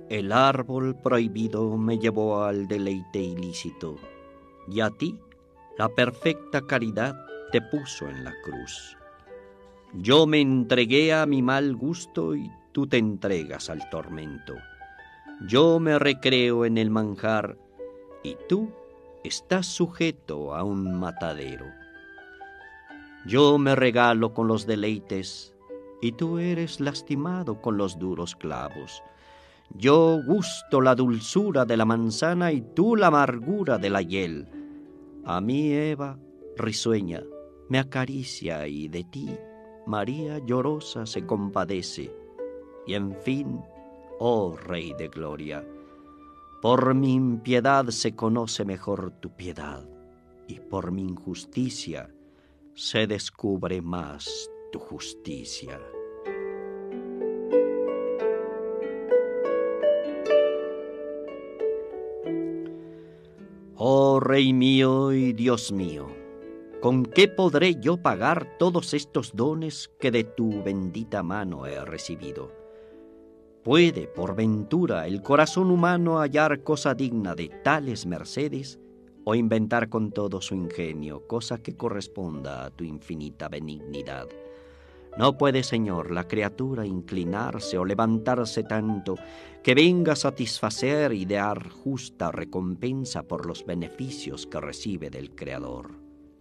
El árbol prohibido me llevó al deleite ilícito, y a ti la perfecta caridad te puso en la cruz. Yo me entregué a mi mal gusto y tú te entregas al tormento. Yo me recreo en el manjar y tú estás sujeto a un matadero. Yo me regalo con los deleites y tú eres lastimado con los duros clavos. Yo gusto la dulzura de la manzana y tú la amargura de la hiel. A mí Eva, risueña, me acaricia y de ti María llorosa se compadece. Y en fin, oh Rey de gloria, por mi impiedad se conoce mejor tu piedad y por mi injusticia se descubre más tu justicia. Oh Rey mío y Dios mío, ¿con qué podré yo pagar todos estos dones que de tu bendita mano he recibido? ¿Puede, por ventura, el corazón humano hallar cosa digna de tales mercedes o inventar con todo su ingenio cosa que corresponda a tu infinita benignidad? No puede, Señor, la criatura inclinarse o levantarse tanto que venga a satisfacer y dar justa recompensa por los beneficios que recibe del Creador.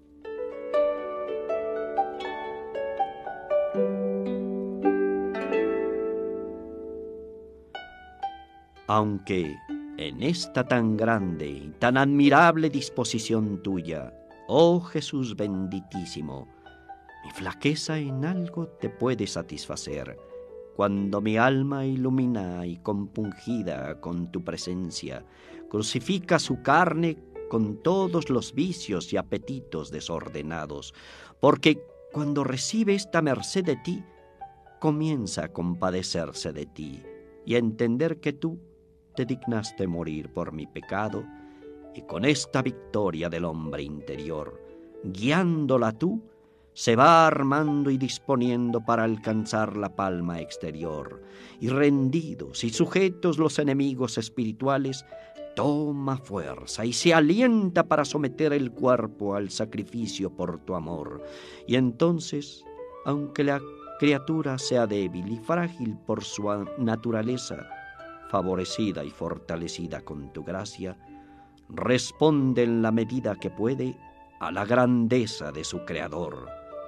Aunque en esta tan grande y tan admirable disposición tuya, oh Jesús benditísimo, mi flaqueza en algo te puede satisfacer, cuando mi alma ilumina y compungida con tu presencia, crucifica su carne con todos los vicios y apetitos desordenados, porque cuando recibe esta merced de ti, comienza a compadecerse de ti y a entender que tú te dignaste morir por mi pecado, y con esta victoria del hombre interior, guiándola tú, se va armando y disponiendo para alcanzar la palma exterior, y rendidos y sujetos los enemigos espirituales, toma fuerza y se alienta para someter el cuerpo al sacrificio por tu amor. Y entonces, aunque la criatura sea débil y frágil por su naturaleza, favorecida y fortalecida con tu gracia, responde en la medida que puede a la grandeza de su Creador.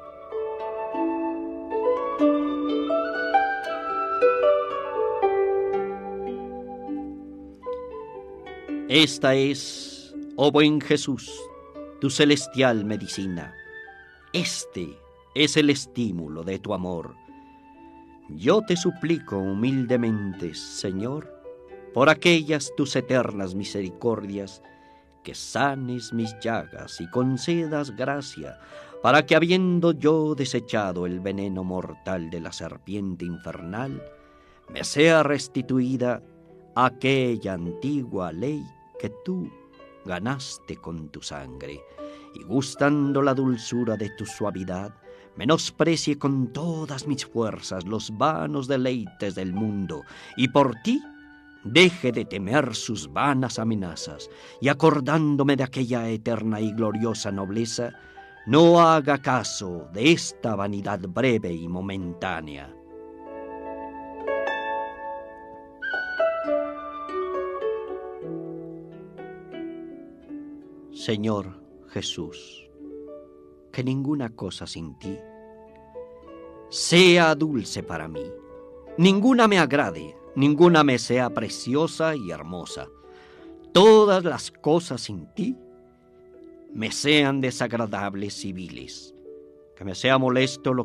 Esta es, oh buen Jesús, tu celestial medicina. Este es el estímulo de tu amor. Yo te suplico humildemente, Señor, por aquellas tus eternas misericordias, que sanes mis llagas y concedas gracia, para que habiendo yo desechado el veneno mortal de la serpiente infernal, me sea restituida aquella antigua ley que tú ganaste con tu sangre, y gustando la dulzura de tu suavidad, menosprecie con todas mis fuerzas los vanos deleites del mundo, y por ti deje de temer sus vanas amenazas, y acordándome de aquella eterna y gloriosa nobleza, no haga caso de esta vanidad breve y momentánea. Señor Jesús, que ninguna cosa sin ti sea dulce para mí, ninguna me agrade, ninguna me sea preciosa y hermosa. Todas las cosas sin ti me sean desagradables y viles, que me sea molesto lo